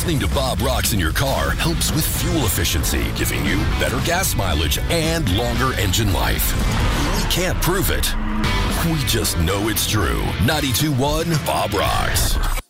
Listening to Bob Rocks in your car helps with fuel efficiency, giving you better gas mileage and longer engine life. We can't prove it. We just know it's true. 92.1 Bob Rocks.